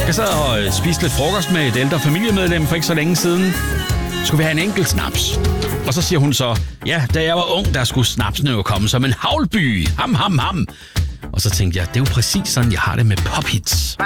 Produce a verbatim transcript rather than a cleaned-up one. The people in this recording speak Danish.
Jeg sad og øh, spiste lidt frokost med et ældre familiemedlem for ikke så længe siden. Skulle vi have en enkelt snaps? Og så siger hun så, ja, da jeg var ung, der skulle snapsene jo komme som en havlby. Ham, ham, ham. Og så tænkte jeg, det er jo præcis sådan, jeg har det med pop-hits.